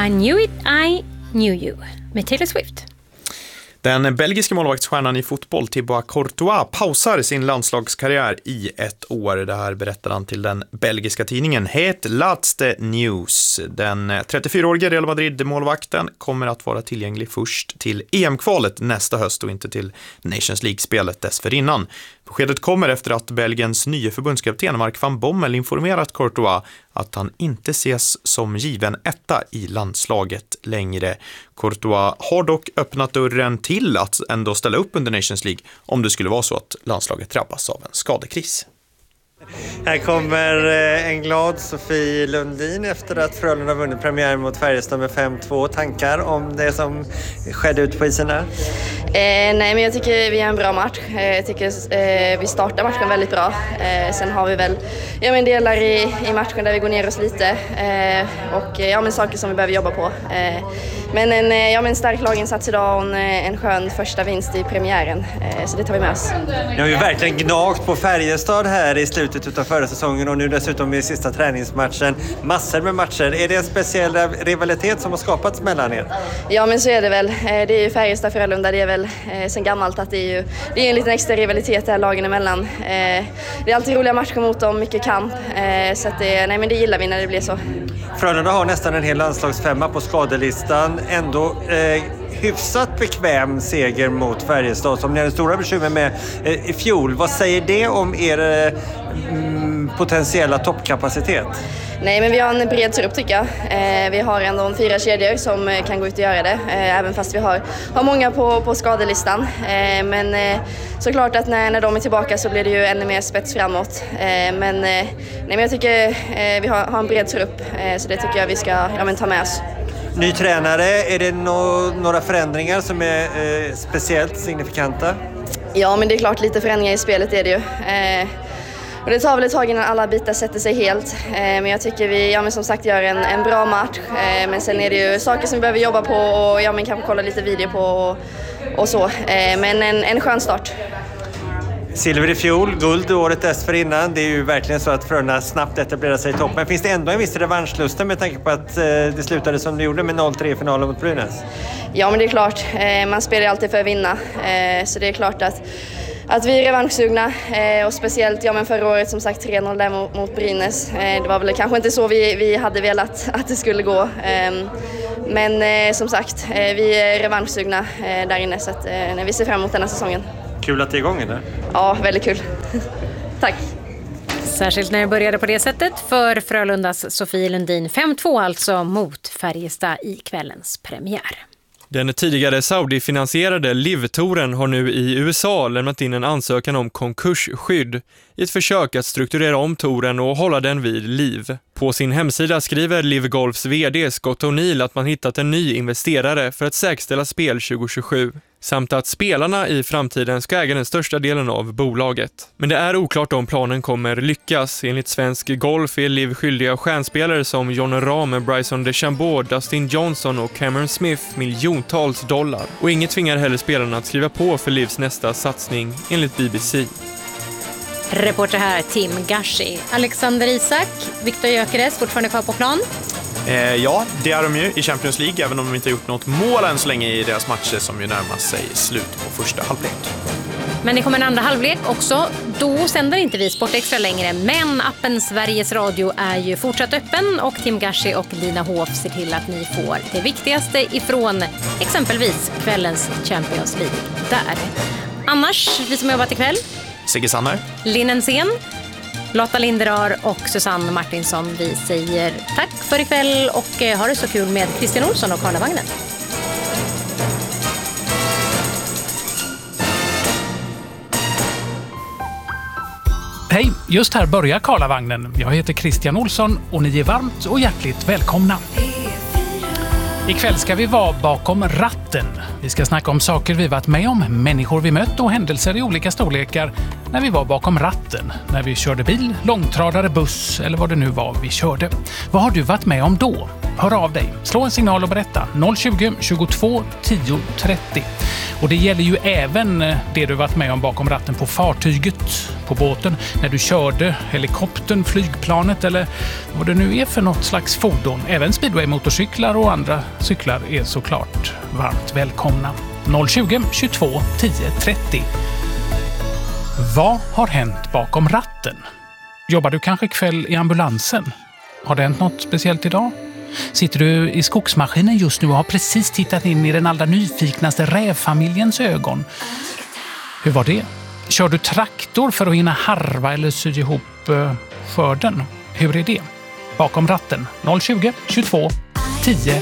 I Knew It, I Knew You med Taylor Swift. Den belgiska målvaktsstjärnan i fotboll Thibaut Courtois pausar sin landslagskarriär i ett år. Det här berättar han till den belgiska tidningen Het Laatste Nieuws. Den 34-årige Real Madrid-målvakten kommer att vara tillgänglig först till EM-kvalet nästa höst och inte till Nations League-spelet dessförinnan. Beskedet kommer efter att Belgiens nya förbundskapten Mark van Bommel informerat Courtois att han inte ses som given etta i landslaget längre. Courtois har dock öppnat dörren till att ändå ställa upp under Nations League om det skulle vara så att landslaget drabbas av en skadekris. Här kommer en glad Sofie Lundin efter att Frölunda har vunnit premiären mot Färjestad med 5-2. Tankar om det som skedde ut på isen här? Nej, men jag tycker vi har en bra match. Jag tycker vi startar matchen väldigt bra. Sen har vi väl delar i matchen där vi går ner oss lite. Och saker som vi behöver jobba på. Men en stark laginsats idag och en skön första vinst i premiären. Så det tar vi med oss. Ni har ju verkligen gnagt på Färjestad här i slutet av förra säsongen och nu dessutom i sista träningsmatchen. Massor med matcher. Är det en speciell rivalitet som har skapats mellan er? Ja, men så är det väl. Det är ju Färjestad Frölunda. Det är väl sen gammalt att det är en liten extra rivalitet där lagen emellan. Det är alltid roliga matcher mot dem, mycket kamp. Så att det gillar vi när det blir så. Frölunda har nästan en hel landslagsfemma på skadelistan. Ändå hyfsat bekväm seger mot Färjestad som ni hade stora bekymmer med i fjol. Vad säger det om er potentiella toppkapacitet? Nej, men vi har en bred trupp tycker jag. Vi har ändå 4 kedjor som kan gå ut och göra det. Även fast vi har många på skadelistan. Men såklart att när de är tillbaka så blir det ju ännu mer spets framåt. Men jag tycker vi har en bred trupp. Så det tycker jag vi ska ta med oss. Ny tränare, är det några förändringar som är speciellt signifikanta? Ja, men det är klart lite förändringar i spelet är det ju. Och det tar väl ett tag innan alla bitar sätter sig helt. Men jag tycker vi som sagt gör en bra match. Men sen är det ju saker som vi behöver jobba på och kanske kolla lite video på och så. Men en skön start. Silver i fjol, guld året dessförinnan. Det är ju verkligen så att Frölunda snabbt etablerar sig i toppen. Men finns det ändå en viss revanschlusta med tanke på att det slutade som det gjorde med 0-3 i finalen mot Brynäs? Ja, men det är klart. Man spelar alltid för att vinna. Så det är klart att vi är revanschsugna. Och speciellt förra året som sagt 3-0 där mot Brynäs. Det var väl kanske inte så vi hade velat att det skulle gå. Men som sagt, vi är revanschsugna där inne. Så att, vi ser fram emot den här säsongen. Kul att det är igång, eller? Ja, väldigt kul. Tack. Särskilt när det började på det sättet för Frölundas Sofie Lundin. 5-2 alltså mot Färjestad i kvällens premiär. Den tidigare Saudi-finansierade Liv-touren har nu i USA lämnat in en ansökan om konkursskydd i ett försök att strukturera om touren och hålla den vid liv. På sin hemsida skriver Liv Golfs vd Scott O'Neill att man hittat en ny investerare för att säkerställa spel 2027. Samt att spelarna i framtiden ska äga den största delen av bolaget. Men det är oklart om planen kommer lyckas. Enligt Svensk Golf är Liv skyldiga stjärnspelare som John Rahm, Bryson DeChambeau, Dustin Johnson och Cameron Smith miljontals dollar. Och inget tvingar heller spelarna att skriva på för Livs nästa satsning, enligt BBC. Reporter här Tim Gashi. Alexander Isak, Viktor Gyökeres fortfarande kvar på plan. Ja, det är de ju i Champions League, även om de inte har gjort något mål än så länge i deras matcher som ju närmar sig slut på första halvlek. Men det kommer en andra halvlek också. Då sänder inte vi Sport Extra längre, men appen Sveriges Radio är ju fortsatt öppen och Tim Gashi och Lina Hof ser till att ni får det viktigaste ifrån exempelvis kvällens Champions League där. Annars, vi som jobbat ikväll. Sigge Sanner, Linnensen, Lotta Linderar och Susanne Martinsson. Vi säger tack för ikväll och ha det så kul med Christian Olsson och Karlavagnen. Hej, just här börjar Karlavagnen. Jag heter Christian Olsson och ni är varmt och hjärtligt välkomna. Ikväll ska vi vara bakom ratten. Vi ska snacka om saker vi varit med om, människor vi mött och händelser i olika storlekar när vi var bakom ratten. När vi körde bil, långtradare, buss eller vad det nu var vi körde. Vad har du varit med om då? Hör av dig. Slå en signal och berätta. 020 22 10 30. Och det gäller ju även det du varit med om bakom ratten på fartyget, på båten, när du körde helikoptern, flygplanet eller vad det nu är för något slags fordon. Även speedway-motorcyklar och andra cyklar är såklart varmt välkomna. 020 22 10 30. Vad har hänt bakom ratten? Jobbar du kanske kväll i ambulansen? Har det hänt något speciellt idag? Sitter du i skogsmaskinen just nu och har precis tittat in i den allra nyfiknaste rävfamiljens ögon? Hur var det? Kör du traktor för att hinna harva eller sy ihop skörden? Hur är det? Bakom ratten 020 22 10